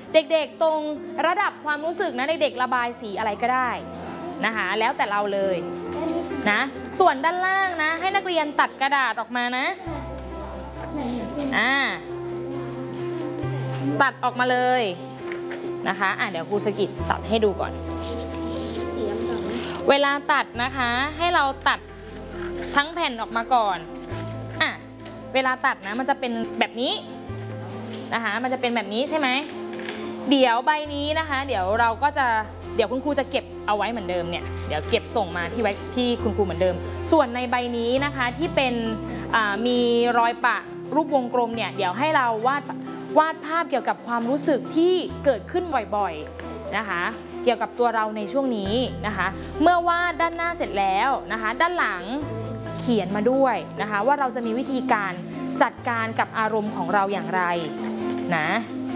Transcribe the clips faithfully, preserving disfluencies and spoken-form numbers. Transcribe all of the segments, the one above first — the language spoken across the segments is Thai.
เด็กๆตรงระดับความรู้สึกนะเด็กๆระบายสีอะไรก็ได้นะคะแล้วแต่เราเลยนะส่วนด้านล่างนะให้นักเรียนตัดกระดาษออกมานะอ่าตัดออกมาเลยนะคะอ่ะเดี๋ยวครูสกิดตัดให้ดูก่อนเวลาตัดนะคะให้เราตัดทั้งแผ่นออกมาก่อนอ่ะเวลาตัดนะมันจะเป็นแบบนี้นะคะมันจะเป็นแบบนี้ใช่ไหมเดี๋ยวใบนี้นะคะเดี๋ยวเราก็จะเดี๋ยวคุณครูจะเก็บเอาไว้เหมือนเดิมเนี่ยเดี๋ยวเก็บส่งมาที่ไว้ที่คุณครูเหมือนเดิมส่วนในใบนี้นะคะที่เป็นมีรอยปะรูปวงกลมเนี่ยเดี๋ยวให้เราวาดวาดภาพเกี่ยวกับความรู้สึกที่เกิดขึ้นบ่อยๆนะคะเกี่ยวกับตัวเราในช่วงนี้นะคะเมื่อวาดด้านหน้าเสร็จแล้วนะคะด้านหลังเขียนมาด้วยนะคะว่าเราจะมีวิธีการจัดการกับอารมณ์ของเราอย่างไรนะ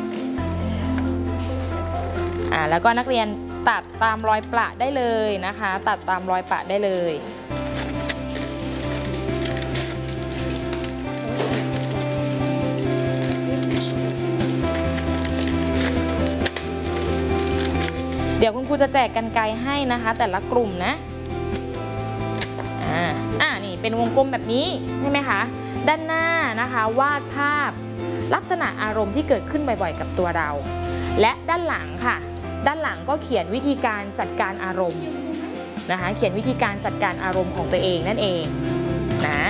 อ่าแล้วก็นักเรียนตัดตามรอยประได้เลยนะคะตัดตามรอยประได้เลยเดี๋ยวคุณครูจะแจกกรรไกรให้นะคะแต่ละกลุ่มนะอ่าอ่านี่เป็นวงกลมแบบนี้ใช่ไหมคะด้านหน้านะคะวาดภาพลักษณะอารมณ์ที่เกิดขึ้นบ่อยๆกับตัวเราและด้านหลังค่ะด้านหลังก็เขียนวิธีการจัดการอารมณ์นะคะเขียนวิธีการจัดการอารมณ์ของตัวเองนั่นเองนะ